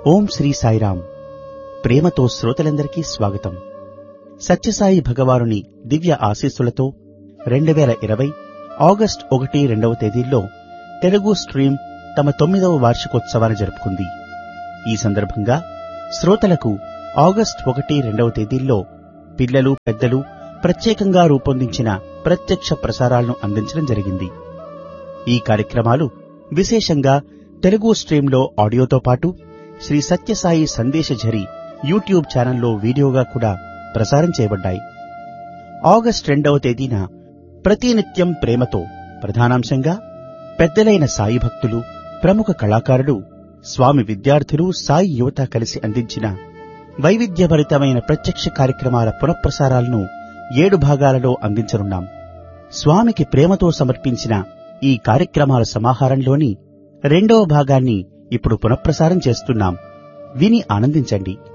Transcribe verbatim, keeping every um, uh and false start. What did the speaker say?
ఓం శ్రీ సాయిరాం. ప్రేమతో శ్రోతలందరికీ స్వాగతం. సత్యసాయి భగవానుని దివ్య ఆశీస్సులతో రెండు వేల ఇరవై ఆగస్టు ఒకటి రెండవ తేదీల్లో తెలుగు స్ట్రీమ్ తమ తొమ్మిదవ వార్షికోత్సవాన్ని జరుపుకుంది. ఈ సందర్భంగా శ్రోతలకు ఆగస్టు ఒకటి రెండవ తేదీల్లో పిల్లలు పెద్దలు ప్రత్యేకంగా రూపొందించిన ప్రత్యక్ష ప్రసారాలను అందించడం జరిగింది. ఈ కార్యక్రమాలు విశేషంగా తెలుగు స్ట్రీంలో ఆడియోతో పాటు శ్రీ సత్యసాయి సందేశఝరి యూట్యూబ్ ఛానల్లో వీడియోగా కూడా ప్రసారం చేయబడ్డాయి. ఆగస్టు రెండవ తేదీన ప్రతినిత్యం ప్రేమతో ప్రధానాంశంగా పెద్దలైన సాయి భక్తులు, ప్రముఖ కళాకారులు, స్వామి విద్యార్థులు, సాయి యువత కలిసి అందించిన వైవిధ్యభరితమైన ప్రత్యక్ష కార్యక్రమాల పునఃప్రసారాలను ఏడు భాగాలలో అందించనున్నాం. స్వామికి ప్రేమతో సమర్పించిన ఈ కార్యక్రమాల సమాహారంలోని రెండవ భాగాన్ని ఇప్పుడు పునఃప్రసారం చేస్తున్నాం. విని ఆనందించండి.